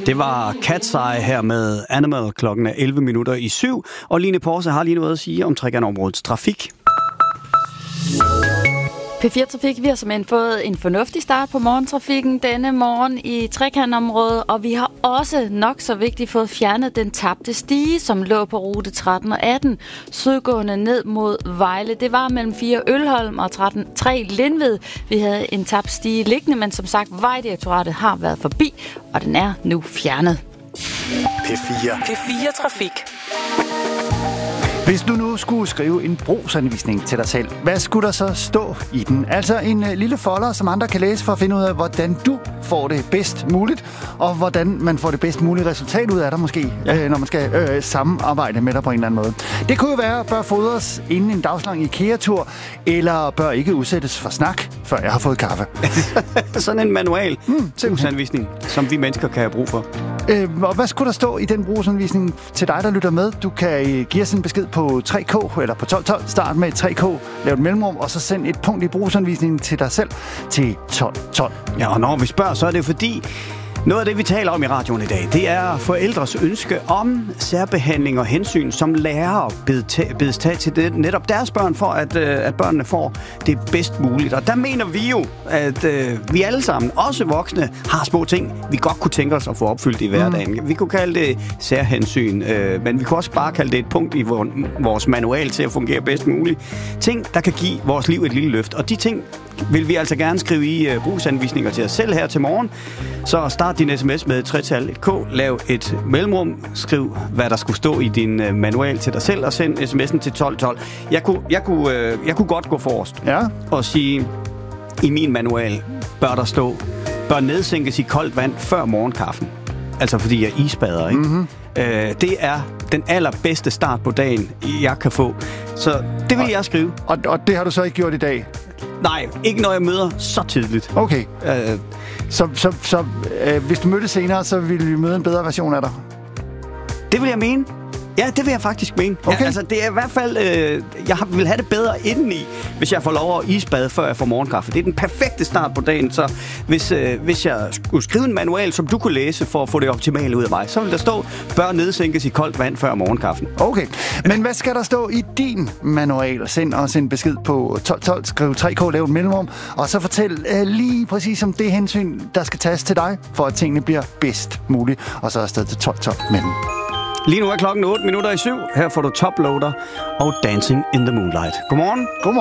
Det var Cat's Eye her med Animal. Klokken er 11 minutter i 7, og Line Porse har lige noget at sige om Trekantområdets trafik. P4 Trafik, vi har simpelthen fået en fornuftig start på morgentrafikken denne morgen i Trekantområdet, og vi har også nok så vigtigt fået fjernet den tabte stige, som lå på rute 13 og 18, sydgående ned mod Vejle. Det var mellem 4 Ølholm og 3 Lindved. Vi havde en tabt stige liggende, men som sagt, Vejdirektoratet har været forbi, og den er nu fjernet. P4 Trafik. Hvis du nu skulle skrive en brugsanvisning til dig selv, hvad skulle der så stå i den? Altså en lille folder, som andre kan læse for at finde ud af, hvordan du får det bedst muligt, og hvordan man får det bedst mulige resultat ud af dig måske, når man skal samarbejde med dig på en eller anden måde. Det kunne jo være, bør fodres inden en dagslang IKEA-tur, eller bør ikke udsættes for snak, før jeg har fået kaffe. Sådan en manual brugsanvisning, som vi mennesker kan have brug for. Og hvad skulle der stå i den brugsanvisning til dig, der lytter med? Du kan give os en besked på 3K eller på 1212. Start med 3K, lav et mellemrum, og så send et punkt i brugsanvisningen til dig selv til 1212. Ja, og når vi spørger, så er det fordi, noget af det, vi taler om i radioen i dag, det er forældres ønske om særbehandling og hensyn, som lærere bedes tage til det, netop deres børn, for at børnene får det bedst muligt. Og der mener vi jo, at vi alle sammen, også voksne, har små ting, vi godt kunne tænke os at få opfyldt i hverdagen. Vi kunne kalde det særhensyn, men vi kunne også bare kalde det et punkt i vores manual til at fungere bedst muligt. Ting, der kan give vores liv et lille løft. Og de ting vil vi altså gerne skrive i brugsanvisninger til os selv her til morgen. Så start din sms med 3-1K, lav et mellemrum, skriv hvad der skulle stå i din manual til dig selv, og send sms'en til 1212. Jeg kunne godt gå forrest og sige, i min manual bør nedsænkes i koldt vand før morgenkaffen. Altså fordi jeg isbader, ikke? Mm-hmm. Det er den allerbedste start på dagen, jeg kan få. Så det vil jeg skrive. Og det har du så ikke gjort i dag? Nej, ikke når jeg møder så tidligt. Okay. Så hvis du mødte senere, så ville vi møde en bedre version af dig? Det vil jeg mene. Ja, det vil jeg faktisk mene. Okay. Ja, altså, det er i hvert fald... jeg vil have det bedre indeni, hvis jeg får lov at isbade, før jeg får morgenkaffe. Det er den perfekte start på dagen, så hvis jeg skulle skrive en manual, som du kunne læse for at få det optimale ud af mig, så vil der stå, bør nedsænkes i koldt vand før morgenkaffen. Okay, men hvad skal der stå i din manual? Send os en besked på 1212, skriv 3K, lav et mellemrum, og så fortæl lige præcis om det hensyn, der skal tages til dig, for at tingene bliver bedst muligt. Og så afsted til 1212 med den. Lige nu er klokken 8 minutter i 7. Her får du Top Loader og Dancing in the Moonlight. Godmorgen. Godmorgen.